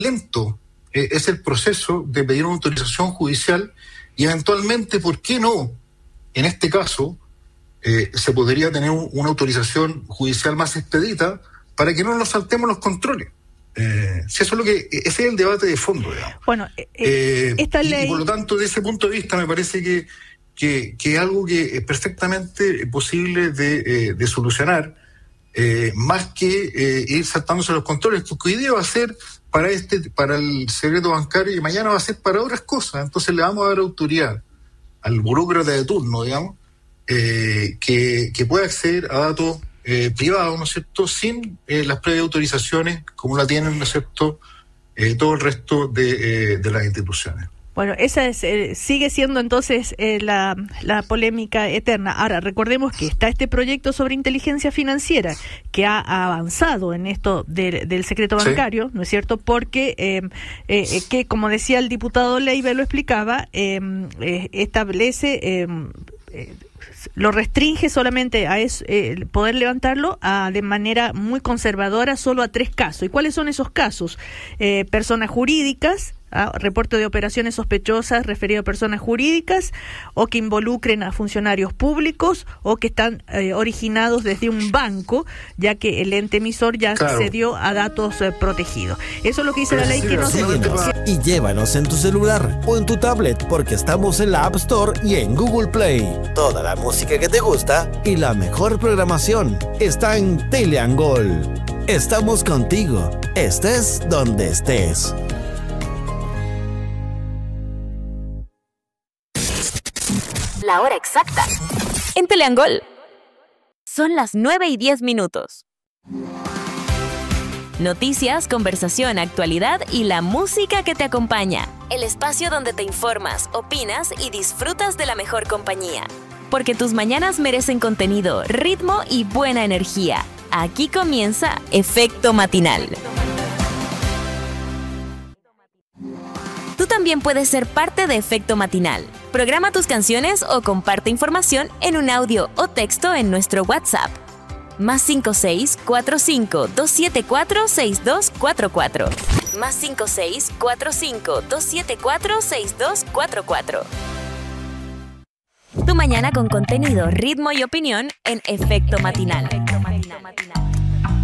lento es el proceso de pedir una autorización judicial y eventualmente, ¿por qué no? En este caso, se podría tener una autorización judicial más expedita para que no nos saltemos los controles. Si eso es ese es el debate de fondo, digamos. Bueno, esta ley... Y por lo tanto, de ese punto de vista, me parece que es algo que es perfectamente posible de solucionar, más que ir saltándose los controles, porque hoy día va a ser para el secreto bancario y mañana va a ser para otras cosas. Entonces le vamos a dar autoridad al burócrata de turno, digamos, que pueda acceder a datos privados, ¿no es cierto?, sin las previas autorizaciones, como la tienen, ¿no es cierto?, todo el resto de las instituciones. Bueno, esa sigue siendo entonces la polémica eterna. Ahora, recordemos que está este proyecto sobre inteligencia financiera que ha avanzado en esto del secreto bancario, ¿sí? ¿No es cierto? Porque, que como decía el diputado Leiva, lo explicaba, establece... lo restringe solamente a poder levantarlo de manera muy conservadora solo a 3 casos. ¿Y cuáles son esos casos? Personas jurídicas, reporte de operaciones sospechosas referido a personas jurídicas o que involucren a funcionarios públicos o que están originados desde un banco, ya que el ente emisor ya accedió a datos protegidos. Eso es lo que dice la ley que no se... Y llévanos en tu celular o en tu tablet porque estamos en la App Store y en Google Play. Toda la música que te gusta y la mejor programación está en Teleangol. Estamos contigo, estés donde estés. La hora exacta en Teleangol. Son las 9:10. Noticias, conversación, actualidad y la música que te acompaña. El espacio donde te informas, opinas y disfrutas de la mejor compañía. Porque tus mañanas merecen contenido, ritmo y buena energía. Aquí comienza Efecto Matinal. Tú también puedes ser parte de Efecto Matinal. Programa tus canciones o comparte información en un audio o texto en nuestro WhatsApp. +56 45 274 6244. +56 45 274 6244. Tu mañana con contenido, ritmo y opinión en Efecto Matinal.